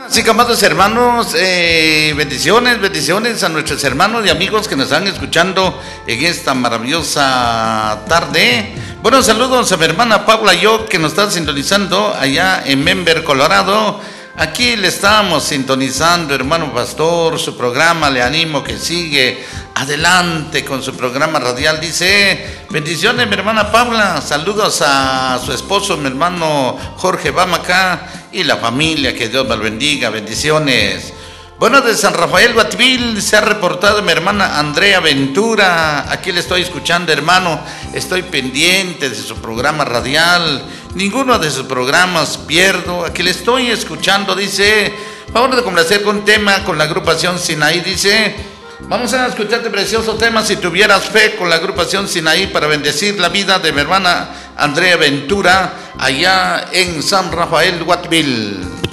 Así que, amados hermanos, bendiciones a nuestros hermanos y amigos que nos están escuchando en esta maravillosa tarde. Buenos saludos a mi hermana Paula Yo, que nos está sintonizando allá en Denver, Colorado. Aquí le estamos sintonizando, hermano pastor, su programa. Le animo que sigue adelante con su programa radial. Dice: bendiciones, mi hermana Paula. Saludos a su esposo, mi hermano Jorge Bamacá, y la familia. Que Dios me lo bendiga. Bendiciones. Bueno, de San Rafael, Guatville, se ha reportado mi hermana Andrea Ventura. Aquí le estoy escuchando, hermano. Estoy pendiente de su programa radial. Ninguno de sus programas pierdo. Aquí le estoy escuchando. Dice: favor de complacer con tema con la agrupación Sinaí. Dice: vamos a escuchar este precioso tema, Si tuvieras fe, con la agrupación Sinaí, para bendecir la vida de mi hermana Andrea Ventura allá en San Rafael, Guatville.